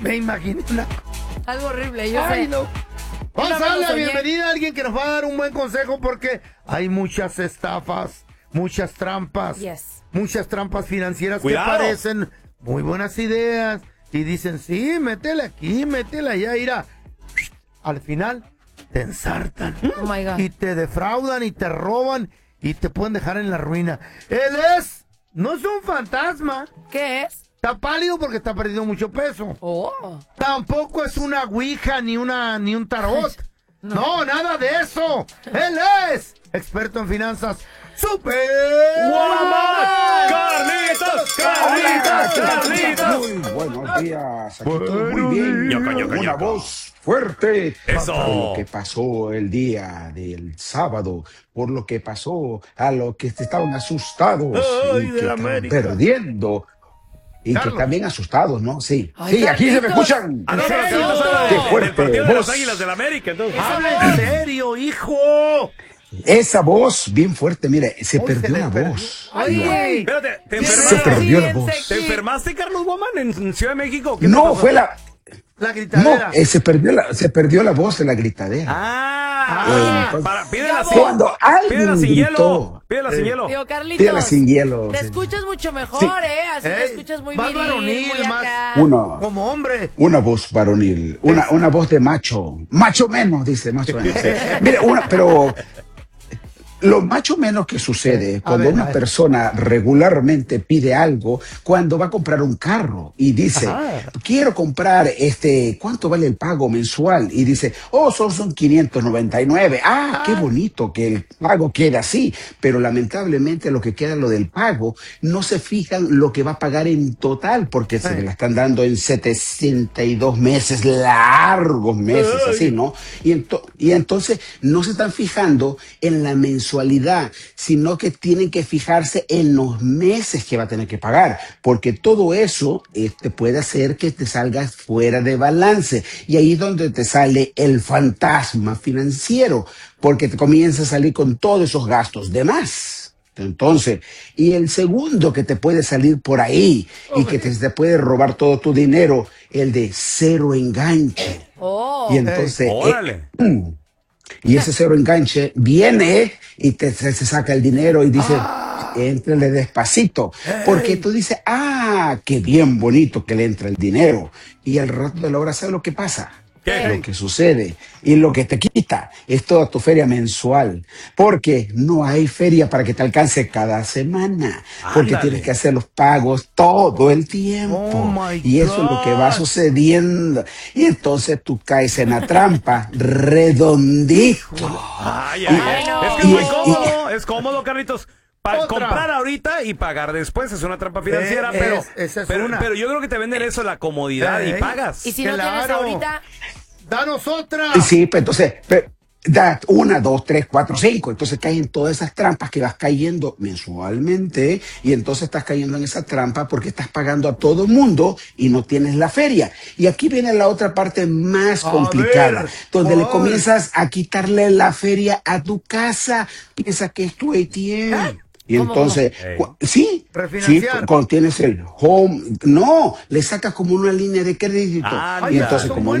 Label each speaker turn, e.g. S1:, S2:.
S1: Me imaginé
S2: algo horrible, yo
S1: Ay,
S2: sé.
S1: no. Vamos a darle la bienvenida a alguien que nos va a dar un buen consejo porque hay muchas estafas, muchas trampas, muchas trampas financieras que parecen muy buenas ideas y dicen, sí, métela aquí, métela allá, irá. Al final te ensartan y te defraudan y te roban y te pueden dejar en la ruina. Él no es un fantasma.
S2: ¿Qué es?
S1: Está pálido porque está perdiendo mucho peso. Tampoco es una ouija ni un tarot. No, nada de eso. Él es experto en finanzas. ¡Super!
S3: ¡Carlitos! Muy buenos días. Aquí todo muy bien. Una voz fuerte.
S4: Eso.
S3: Por lo que pasó el día del sábado, por lo que pasó a los que estaban asustados y que estaban perdiendo. Y
S1: Carlos.
S3: que también asustados, ¿no? Sí.
S2: Ay,
S3: Sí, aquí se me escuchan. ¡Qué fuerte!
S4: El partido de las
S3: Voz.
S4: Águilas del América, entonces.
S1: ¡Habla en serio, hijo!
S3: Esa voz bien fuerte, mire, se perdió la voz.
S1: Oye,
S4: Espérate, ¿te
S3: Se
S4: enfermaste?
S3: perdió la voz.
S4: ¿Te enfermaste, Carlos Woman, en Ciudad de México? ¿Qué te
S3: No,
S4: pasó?
S3: fue la...
S1: la
S3: No,
S1: gritadera.
S3: se perdió la voz de la gritadera.
S4: Pídela
S3: Cuando alguien
S4: sin hielo.
S3: gritó,
S4: Pídela sin hielo.
S2: Tío Carlitos,
S3: pídela sin hielo.
S2: te
S3: sí.
S2: escuchas mucho mejor,
S3: Sí.
S2: Así te escuchas muy
S1: más
S2: viril,
S1: varonil,
S2: muy
S1: más-
S2: acá.
S1: Como hombre.
S3: Una voz varonil, una voz de macho menos, dice, macho menos. Sí. Mire, pero lo macho menos que sucede cuando
S1: ver,
S3: una persona regularmente pide algo, cuando va a comprar un carro y dice, quiero comprar ¿cuánto vale el pago mensual? Y dice, son 599. Qué bonito que el pago quede así, pero lamentablemente lo que queda lo del pago, no se fijan lo que va a pagar en total, porque se la están dando en 72 meses, largos meses, así, ¿no? Y entonces no se están fijando en la mensualidad, sino que tienen que fijarse en los meses que va a tener que pagar, porque todo eso puede hacer que te salgas fuera de balance, y ahí es donde te sale el fantasma financiero, porque te comienza a salir con todos esos gastos de más. Entonces, y el segundo que te puede salir por ahí y que te puede robar todo tu dinero, el de cero enganche. Y entonces,
S4: Órale.
S3: y ese cero enganche viene y se saca el dinero y dice, éntrale despacito. Porque tú dices, qué bien bonito que le entra el dinero. Y al rato de la hora, ¿sabes lo que pasa?
S4: ¿Qué?
S3: Lo que sucede y lo que te quita es toda tu feria mensual, porque no hay feria para que te alcance cada semana, porque
S4: Ándale.
S3: tienes que hacer los pagos todo el tiempo,
S1: Oh, my
S3: y eso es lo que va
S1: God.
S3: sucediendo, y entonces tú caes en la trampa redondito.
S4: Ay,
S2: Bueno.
S4: Es que es muy
S3: Y-
S4: cómodo, es cómodo, Carlitos.
S1: Otra.
S4: Comprar ahorita y pagar después es una trampa financiera,
S1: esa es
S4: pero
S1: una.
S4: yo creo que te venden eso, la comodidad, y pagas.
S2: Y si no tienes
S1: Claro.
S2: ahorita,
S1: Danos otra.
S3: Sí, pues entonces, da 1, 2, 3, 4, 5. Entonces caen todas esas trampas que vas cayendo mensualmente, y entonces estás cayendo en esa trampa porque estás pagando a todo mundo y no tienes la feria. Y aquí viene la otra parte más complicada, donde le comienzas a quitarle la feria a tu casa. Piensa que es tu ATM. Y
S2: ¿Cómo,
S3: entonces, sí,
S1: Refinanciar.
S3: cuando tienes el home, no, le sacas como una línea de crédito.
S4: Ah,
S3: Y
S4: ya.
S3: entonces,
S1: Son
S3: como